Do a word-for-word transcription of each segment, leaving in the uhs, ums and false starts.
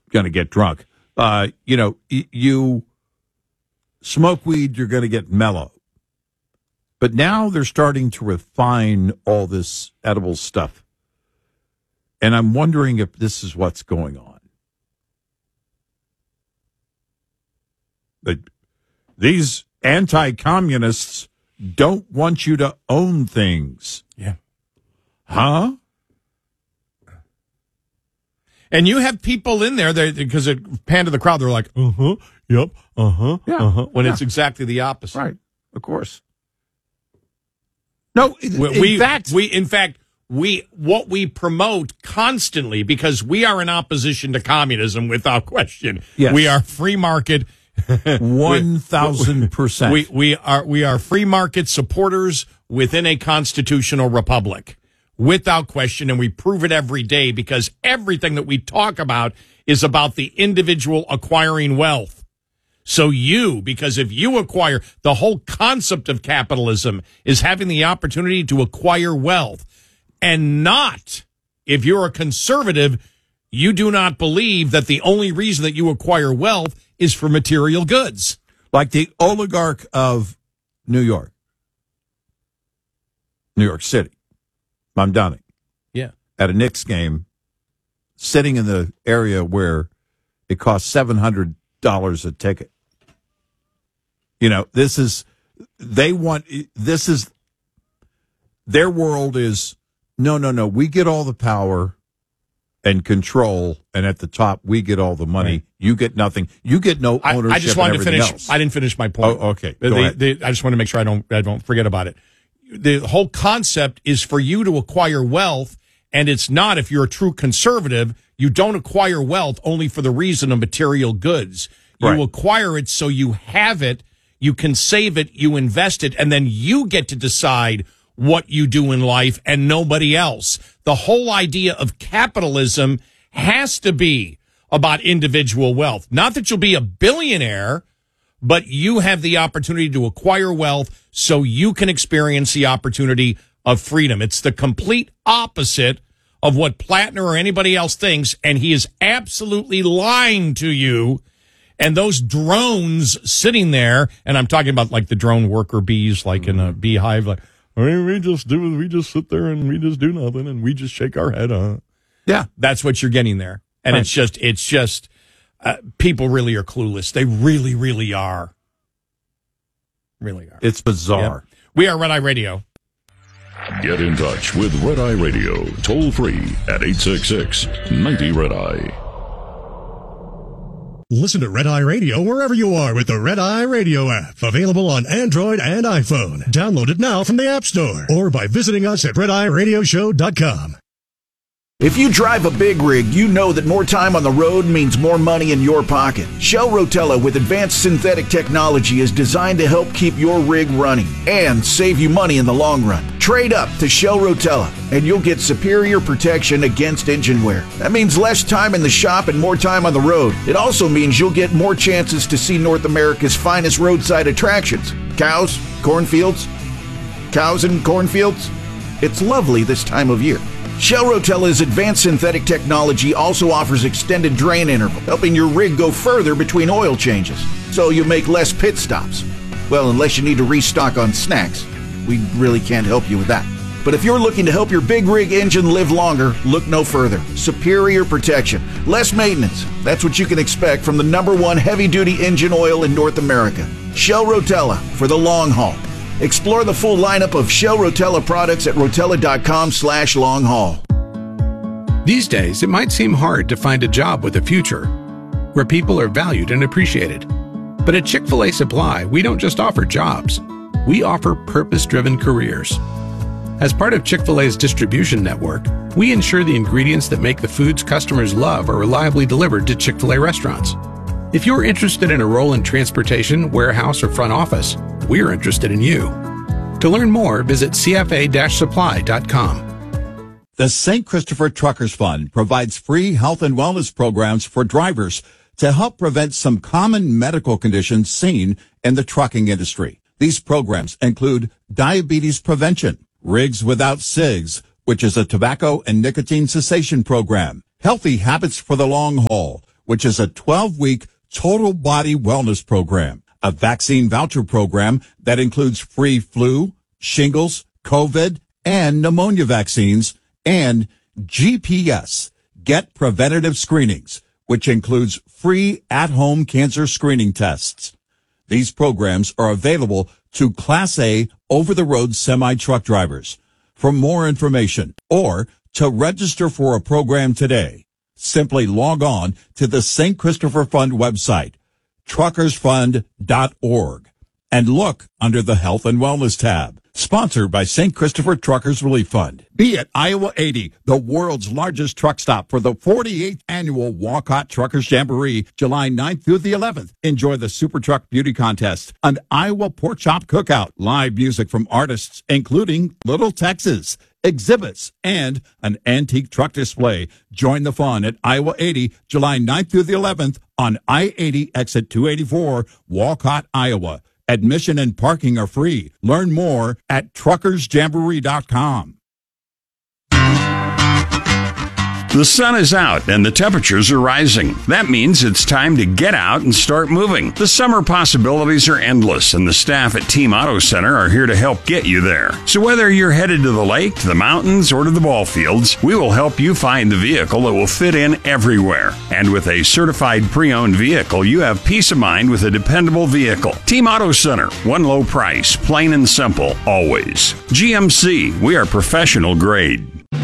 going to get drunk. Uh, you know, y- you smoke weed, you're going to get mellow. But now they're starting to refine all this edible stuff. And I'm wondering if this is what's going on. But these anti-communists don't want you to own things. Yeah. Huh? And you have people in there that, because it panned to the crowd, they're like, uh-huh, yep, uh-huh, Yeah. uh-huh, when Yeah. it's exactly the opposite. Right. Of course. No, in, We, we, in fact, we, in fact, we, what we promote constantly, because we are in opposition to communism without question. Yes. We are free market. one thousand percent. We, we are, we are free market supporters within a constitutional republic. Without question, and we prove it every day, because everything that we talk about is about the individual acquiring wealth. So you, because if you acquire, the whole concept of capitalism is having the opportunity to acquire wealth, and not, if you're a conservative, you do not believe that the only reason that you acquire wealth is for material goods. Like the oligarch of New York, New York City. Mamdani. Yeah. At a Knicks game, sitting in the area where it costs seven hundred dollars a ticket. You know, this is, they want, this is, their world is, no, no, no, we get all the power and control, and at the top, we get all the money. Right. You get nothing. You get no ownership. I, I just wanted and to finish. Else. I didn't finish my point. Oh, okay. The, Go the, ahead. the, I just want to make sure I don't, I don't forget about it. The whole concept is for you to acquire wealth, and it's not, if you're a true conservative, you don't acquire wealth only for the reason of material goods. You Right. acquire it so you have it, you can save it, you invest it, and then you get to decide what you do in life and nobody else. The whole idea of capitalism has to be about individual wealth. Not that you'll be a billionaire, but you have the opportunity to acquire wealth so you can experience the opportunity of freedom. It's the complete opposite of what Plattner or anybody else thinks, and he is absolutely lying to you. And those drones sitting there, and I'm talking about like the drone worker bees, like in a beehive, like, I mean, we just do, we just sit there and we just do nothing and we just shake our head. Huh? Yeah. That's what you're getting there. And Right. it's just, it's just, Uh, people really are clueless. They really, really are. Really are. It's bizarre. Yep. We are Red Eye Radio. Get in touch with Red Eye Radio, toll free at eight six six, ninety, Red Eye. Listen to Red Eye Radio wherever you are with the Red Eye Radio app. Available on Android and iPhone. Download it now from the App Store or by visiting us at red eye radio show dot com. If you drive a big rig, you know that more time on the road means more money in your pocket. Shell Rotella with advanced synthetic technology is designed to help keep your rig running and save you money in the long run. Trade up to Shell Rotella and you'll get superior protection against engine wear. That means less time in the shop and more time on the road. It also means you'll get more chances to see North America's finest roadside attractions. Cows, cornfields, cows and cornfields. It's lovely this time of year. Shell Rotella's advanced synthetic technology also offers extended drain interval, helping your rig go further between oil changes, so you make less pit stops. Well, unless you need to restock on snacks. We really can't help you with that. But if you're looking to help your big rig engine live longer, look no further. Superior protection, less maintenance. That's what you can expect from the number one heavy-duty engine oil in North America. Shell Rotella for the long haul. Explore the full lineup of Shell Rotella products at rotella.com slash long haul. These days, it might seem hard to find a job with a future, where people are valued and appreciated. But at Chick-fil-A Supply, we don't just offer jobs. We offer purpose-driven careers. As part of Chick-fil-A's distribution network, we ensure the ingredients that make the foods customers love are reliably delivered to Chick-fil-A restaurants. If you're interested in a role in transportation, warehouse, or front office, we're interested in you. To learn more, visit c f a dash supply dot com. The Saint Christopher Truckers Fund provides free health and wellness programs for drivers to help prevent some common medical conditions seen in the trucking industry. These programs include diabetes prevention, Rigs Without Cigs, which is a tobacco and nicotine cessation program, Healthy Habits for the Long Haul, which is a twelve-week total body wellness program, a vaccine voucher program that includes free flu, shingles, COVID, and pneumonia vaccines, and G P S, Get Preventative Screenings, which includes free at-home cancer screening tests. These programs are available to Class A over-the-road semi-truck drivers. For more information or to register for a program today, simply log on to the Saint Christopher Fund website, truckers fund dot org, and look under the Health and Wellness tab. Sponsored by Saint Christopher Truckers Relief Fund. Be at Iowa eighty, the world's largest truck stop for the forty-eighth annual Walcott Truckers Jamboree, July ninth through the eleventh. Enjoy the Super Truck Beauty Contest, an Iowa Pork Chop Cookout, live music from artists including Little Texas, exhibits, and an antique truck display. Join the fun at Iowa eighty, July ninth through the eleventh on I eighty exit two eighty-four, Walcott, Iowa. Admission and parking are free. Learn more at truckers jamboree dot com. The sun is out and the temperatures are rising. That means it's time to get out and start moving. The summer possibilities are endless, and the staff at Team Auto Center are here to help get you there. So whether you're headed to the lake, to the mountains, or to the ball fields, we will help you find the vehicle that will fit in everywhere. And with a certified pre-owned vehicle, you have peace of mind with a dependable vehicle. Team Auto Center, one low price, plain and simple, always. G M C, we are professional grade.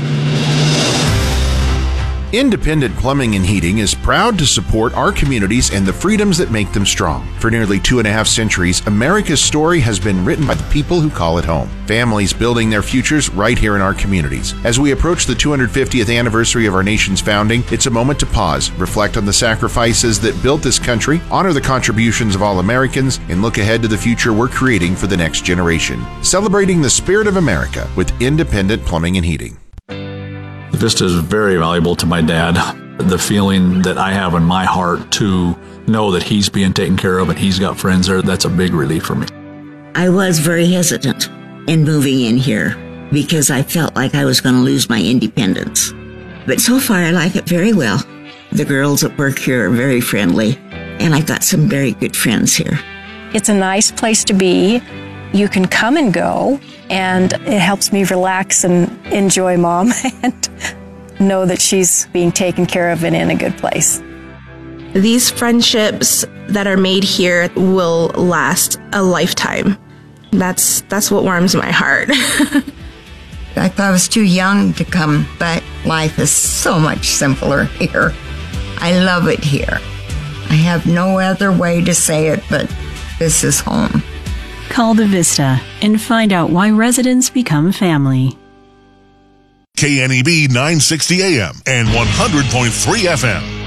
Independent Plumbing and Heating is proud to support our communities and the freedoms that make them strong. For nearly two and a half centuries, America's story has been written by the people who call it home. Families building their futures right here in our communities. As we approach the two hundred fiftieth anniversary of our nation's founding, it's a moment to pause, reflect on the sacrifices that built this country, honor the contributions of all Americans, and look ahead to the future we're creating for the next generation. Celebrating the spirit of America with Independent Plumbing and Heating. Vista is very valuable to my dad. The feeling that I have in my heart to know that he's being taken care of and he's got friends there, that's a big relief for me. I was very hesitant in moving in here because I felt like I was going to lose my independence. But so far I like it very well. The girls that work here are very friendly, and I've got some very good friends here. It's a nice place to be. You can come and go, and it helps me relax and enjoy Mom and know that she's being taken care of and in a good place. These friendships that are made here will last a lifetime. That's that's what warms my heart. I thought I was too young to come, but life is so much simpler here. I love it here. I have no other way to say it, but this is home. Call the Vista and find out why residents become family. K N E B nine sixty A M and one hundred point three F M.